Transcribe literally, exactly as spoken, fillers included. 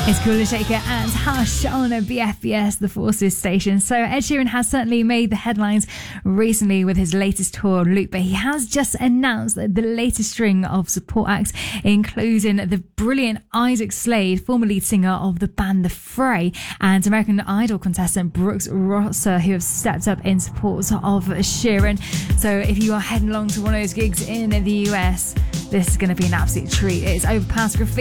It's Cooler Shaker and Hush on a B F B S, the Forces station. So Ed Sheeran has certainly made the headlines recently with his latest tour, Loop, but he has just announced the latest string of support acts, including the brilliant Isaac Slade, former lead singer of the band The Fray, and American Idol contestant Brooks Rosser, who have stepped up in support of Sheeran. So if you are heading along to one of those gigs in the U S, this is going to be an absolute treat. It's Overpass Graffiti